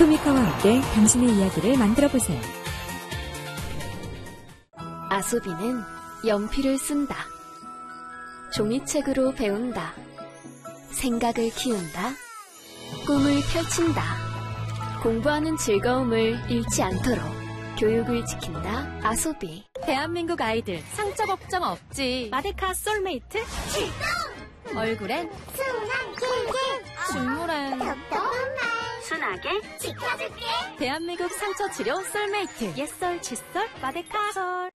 토미카와 함께 당신의 이야기를 만들어보세요. 아소비는 연필을 쓴다. 종이책으로 배운다. 생각을 키운다. 꿈을 펼친다. 공부하는 즐거움을 잃지 않도록 교육을 지킨다. 아소비. 대한민국 아이들 상처 걱정 없지. 마데카 솔메이트 출동! 얼굴엔 순한 길게 중물엔 톡톡한 말 순하게 지켜줄게. 대한민국 상처 치료 솔메이트. 옛설 칫솔 마데카 솔.